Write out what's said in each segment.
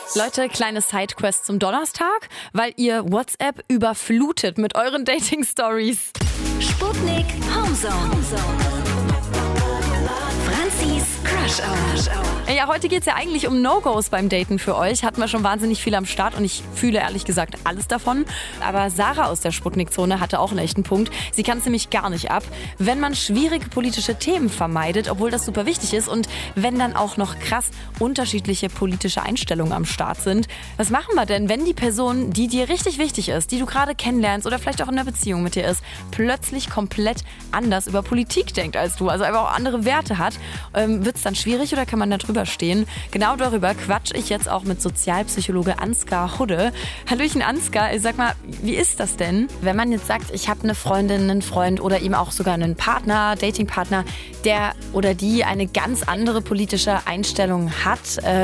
Leute, kleine Sidequest zum Donnerstag, weil ihr WhatsApp überflutet mit euren Dating-Stories. Sputnik Homezone. Franzis Crush Hour. Ja, heute geht's ja eigentlich um No-Gos beim Daten für euch. Hatten wir schon wahnsinnig viel am Start und ich fühle ehrlich gesagt alles davon. Aber Sarah aus der Sputnik-Zone hatte auch einen echten Punkt. Sie kann es nämlich gar nicht ab, wenn man schwierige politische Themen vermeidet, obwohl das super wichtig ist und wenn dann auch noch krass unterschiedliche politische Einstellungen am Start sind. Was machen wir denn, wenn die Person, die dir richtig wichtig ist, die du gerade kennenlernst oder vielleicht auch in einer Beziehung mit dir ist, plötzlich komplett anders über Politik denkt als du, also einfach auch andere Werte hat? Wird es dann schwierig oder kann man da drüber stehen? Genau darüber quatsch ich jetzt auch mit Sozialpsychologe Ansgar Hudde. Hallöchen Ansgar, sag mal, wie ist das denn, wenn man jetzt sagt, ich habe eine Freundin, einen Freund oder eben auch sogar einen Partner, Datingpartner, der oder die eine ganz andere politische Einstellung hat?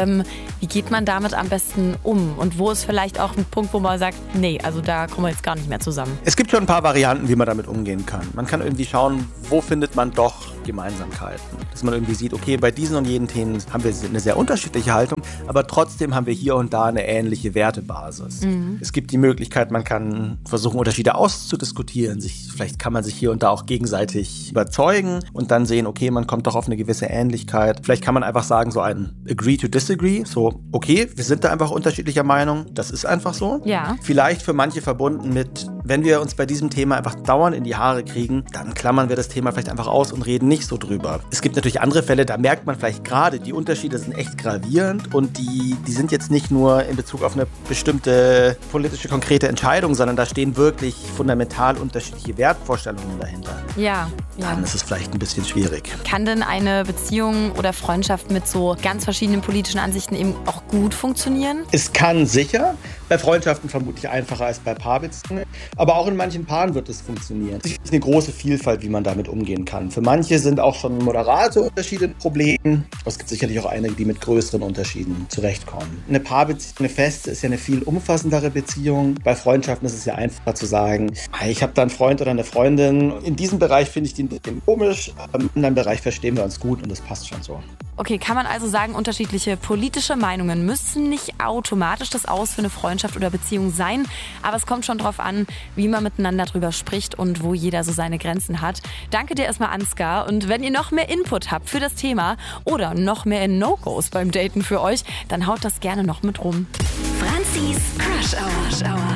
Wie geht man damit am besten um? Und wo ist vielleicht auch ein Punkt, wo man sagt, nee, also da kommen wir jetzt gar nicht mehr zusammen? Es gibt schon ein paar Varianten, wie man damit umgehen kann. Man kann irgendwie schauen, wo findet man doch Gemeinsamkeiten. Dass man irgendwie sieht, okay, bei diesen und jenen Themen haben wir eine sehr unterschiedliche Haltung, aber trotzdem haben wir hier und da eine ähnliche Wertebasis. Es gibt die Möglichkeit, man kann versuchen, Unterschiede auszudiskutieren. Vielleicht kann man sich hier und da auch gegenseitig überzeugen und dann sehen, okay, man kommt doch auf eine gewisse Ähnlichkeit. Vielleicht kann man einfach sagen, so ein Agree to Disagree, so, okay, wir sind da einfach unterschiedlicher Meinung, das ist einfach so. Ja. Vielleicht für manche verbunden mit, wenn wir uns bei diesem Thema einfach dauernd in die Haare kriegen, dann klammern wir das Thema vielleicht einfach aus und reden nicht so drüber. Es gibt natürlich andere Fälle, da merkt man vielleicht gerade, die Unterschiede sind echt gravierend und die sind jetzt nicht nur in Bezug auf eine bestimmte politische, konkrete Entscheidung, sondern da stehen wirklich fundamental unterschiedliche Wertvorstellungen dahinter. Ja. Dann ist es vielleicht ein bisschen schwierig. Kann denn eine Beziehung oder Freundschaft mit so ganz verschiedenen politischen Ansichten eben auch gut funktionieren? Es kann sicher, bei Freundschaften vermutlich einfacher als bei Paarbeziehungen, aber auch in manchen Paaren wird es funktionieren. Es ist eine große Vielfalt, wie man damit umgehen kann. Für manche sind auch schon moderate Unterschiede ein Problem. Es gibt sicherlich auch einige, die mit größeren Unterschieden zurechtkommen. Eine Paarbeziehung, eine feste, ist ja eine viel umfassendere Beziehung. Bei Freundschaften ist es ja einfacher zu sagen, hey, ich habe da einen Freund oder eine Freundin. In diesem Bereich finde ich die ein bisschen komisch, im anderen Bereich verstehen wir uns gut und das passt schon so. Okay, kann man also sagen, unterschiedliche politische Meinungen müssen nicht automatisch das Aus für eine Freundschaft oder Beziehung sein, aber es kommt schon drauf an, wie man miteinander drüber spricht und wo jeder so seine Grenzen hat. Danke dir erstmal, Ansgar, und wenn ihr noch mehr Input habt für das Thema oder noch mehr No-Gos beim Daten für euch, dann haut das gerne noch mit rum. Franzis Crush Hour.